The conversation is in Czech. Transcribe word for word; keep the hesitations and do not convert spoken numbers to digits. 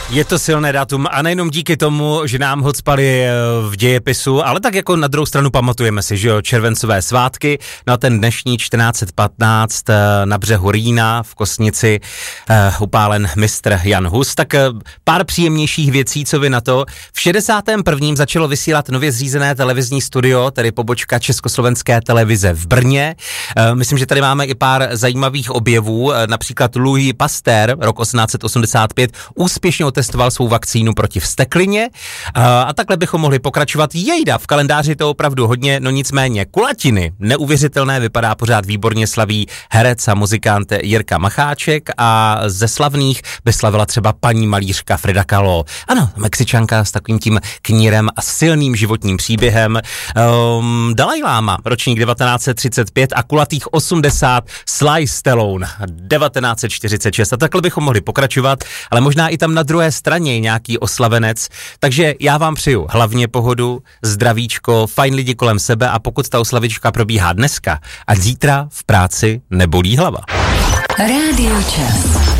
Je to silné datum a nejenom díky tomu, že nám ho cpali v dějepisu, ale tak jako na druhou stranu pamatujeme si, že jo, červencové svátky, no a ten dnešní čtrnáct patnáct na břehu Rýna v Kosnici uh, upálen mistr Jan Hus, tak uh, pár příjemnějších věcí, co vy na to. V šedesátém prvním začalo vysílat nově zřízené televizní studio, tedy pobočka Československé televize v Brně. Uh, myslím, že tady máme i pár zajímavých objevů, uh, například Louis Pasteur, rok osmnáct set osmdesát pět, úspěšně testoval svou vakcínu proti vzteklině a, a takhle bychom mohli pokračovat. Jejda, v kalendáři to opravdu hodně, no nicméně kulatiny, neuvěřitelné, vypadá pořád výborně, slaví herec a muzikant Jirka Macháček a ze slavných by slavila třeba paní malířka Frida Kahlo. Ano, Mexičanka s takovým tím knírem a silným životním příběhem. Um, Dalaj Lama, ročník devatenáct set třicet pět a kulatých osmdesát, Sly Stallone devatenáct set čtyřicet šest a takhle bychom mohli pokračovat, ale možná i tam na druhé straně nějaký oslavenec, takže já vám přeju hlavně pohodu, zdravíčko, fajn lidi kolem sebe a pokud ta oslavička probíhá dneska a zítra v práci nebolí hlava. Rádio Čas.